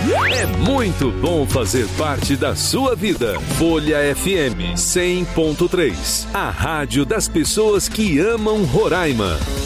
É muito bom fazer parte da sua vida. Folha FM 100.3, a rádio das pessoas que amam Roraima.